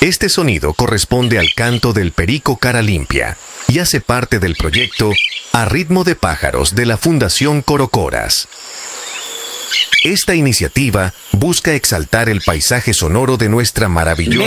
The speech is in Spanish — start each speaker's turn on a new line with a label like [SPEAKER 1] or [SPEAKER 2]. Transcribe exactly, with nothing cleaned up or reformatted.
[SPEAKER 1] Este sonido corresponde al canto del perico cara limpia y hace parte del proyecto A Ritmo de Pájaros de la Fundación Corocoras. Esta iniciativa busca exaltar el paisaje sonoro de nuestra maravillosa